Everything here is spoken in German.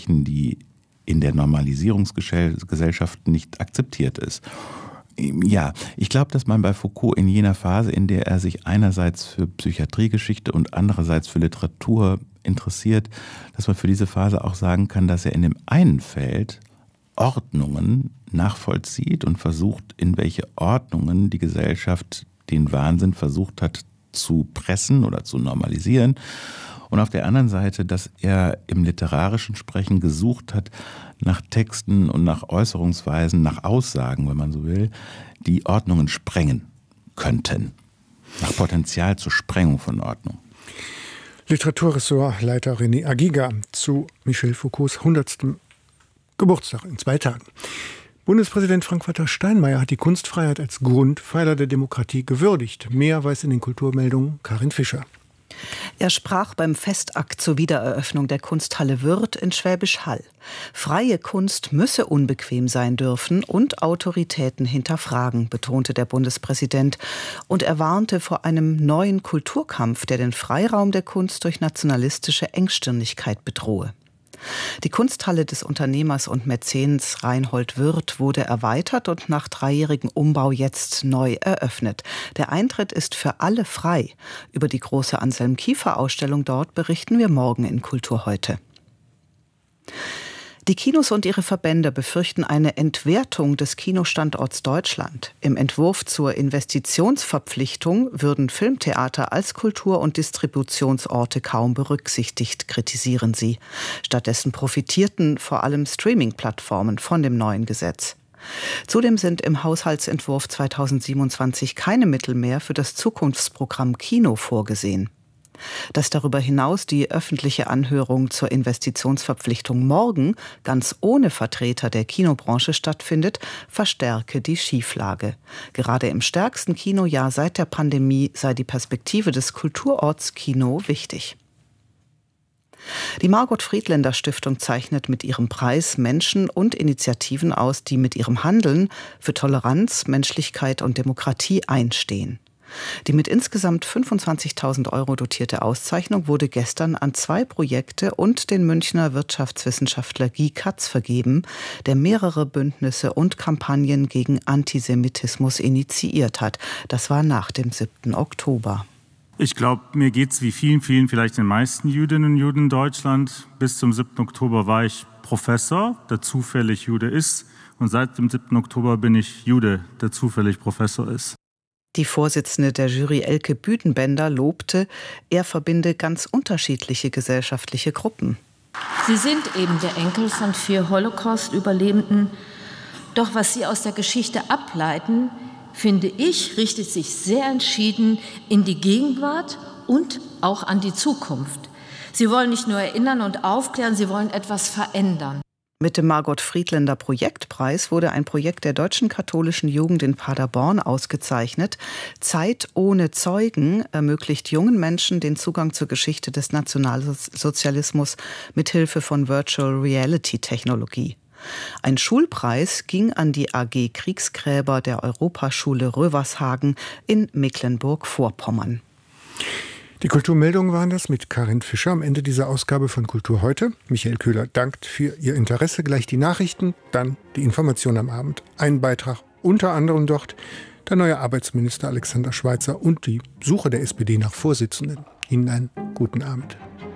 sprechen, die in der Normalisierungsgesellschaft nicht akzeptiert ist. Ja, ich glaube, dass man bei Foucault in jener Phase, in der er sich einerseits für Psychiatriegeschichte und andererseits für Literatur interessiert, dass man für diese Phase auch sagen kann, dass er in dem einen Feld Ordnungen nachvollzieht und versucht, in welche Ordnungen die Gesellschaft den Wahnsinn versucht hat zu pressen oder zu normalisieren. Und auf der anderen Seite, dass er im literarischen Sprechen gesucht hat nach Texten und nach Äußerungsweisen, nach Aussagen, wenn man so will, die Ordnungen sprengen könnten. Nach Potenzial zur Sprengung von Ordnung. Literaturressortleiter René Agiga zu Michel Foucaults 100. Geburtstag in 2 Tagen. Bundespräsident Frank-Walter Steinmeier hat die Kunstfreiheit als Grundpfeiler der Demokratie gewürdigt. Mehr weiß in den Kulturmeldungen Karin Fischer. Er sprach beim Festakt zur Wiedereröffnung der Kunsthalle Würth in Schwäbisch Hall. Freie Kunst müsse unbequem sein dürfen und Autoritäten hinterfragen, betonte der Bundespräsident. Und er warnte vor einem neuen Kulturkampf, der den Freiraum der Kunst durch nationalistische Engstirnigkeit bedrohe. Die Kunsthalle des Unternehmers und Mäzens Reinhold Würth wurde erweitert und nach 3-jährigem Umbau jetzt neu eröffnet. Der Eintritt ist für alle frei. Über die große Anselm-Kiefer-Ausstellung dort berichten wir morgen in Kultur heute. Die Kinos und ihre Verbände befürchten eine Entwertung des Kinostandorts Deutschland. Im Entwurf zur Investitionsverpflichtung würden Filmtheater als Kultur- und Distributionsorte kaum berücksichtigt, kritisieren sie. Stattdessen profitierten vor allem Streaming-Plattformen von dem neuen Gesetz. Zudem sind im Haushaltsentwurf 2027 keine Mittel mehr für das Zukunftsprogramm Kino vorgesehen. Dass darüber hinaus die öffentliche Anhörung zur Investitionsverpflichtung morgen ganz ohne Vertreter der Kinobranche stattfindet, verstärke die Schieflage. Gerade im stärksten Kinojahr seit der Pandemie sei die Perspektive des Kulturorts Kino wichtig. Die Margot Friedländer Stiftung zeichnet mit ihrem Preis Menschen und Initiativen aus, die mit ihrem Handeln für Toleranz, Menschlichkeit und Demokratie einstehen. Die mit insgesamt 25.000 € dotierte Auszeichnung wurde gestern an 2 Projekte und den Münchner Wirtschaftswissenschaftler Guy Katz vergeben, der mehrere Bündnisse und Kampagnen gegen Antisemitismus initiiert hat. Das war nach dem 7. Oktober. Ich glaube, mir geht's wie vielen, vielleicht den meisten Jüdinnen und Juden in Deutschland. Bis zum 7. Oktober war ich Professor, der zufällig Jude ist. Und seit dem 7. Oktober bin ich Jude, der zufällig Professor ist. Die Vorsitzende der Jury Elke Büdenbender lobte, er verbinde ganz unterschiedliche gesellschaftliche Gruppen. Sie sind eben der Enkel von 4 Holocaust-Überlebenden. Doch was Sie aus der Geschichte ableiten, finde ich, richtet sich sehr entschieden in die Gegenwart und auch an die Zukunft. Sie wollen nicht nur erinnern und aufklären, Sie wollen etwas verändern. Mit dem Margot Friedländer Projektpreis wurde ein Projekt der deutschen katholischen Jugend in Paderborn ausgezeichnet. Zeit ohne Zeugen ermöglicht jungen Menschen den Zugang zur Geschichte des Nationalsozialismus mit Hilfe von Virtual Reality Technologie. Ein Schulpreis ging an die AG Kriegsgräber der Europaschule Rövershagen in Mecklenburg-Vorpommern. Die Kulturmeldungen waren das mit Karin Fischer am Ende dieser Ausgabe von Kultur heute. Michael Köhler dankt für Ihr Interesse. Gleich die Nachrichten, dann die Information am Abend. Ein Beitrag unter anderem dort der neue Arbeitsminister Alexander Schweitzer und die Suche der SPD nach Vorsitzenden. Ihnen einen guten Abend.